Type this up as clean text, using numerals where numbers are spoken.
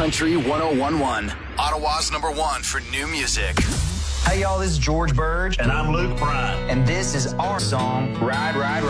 Country 1011. Ottawa's #1 for new music. Hey, y'all, this is George Burge. And I'm Luke Bryan. And this is our song, Ride, Ride, Ride.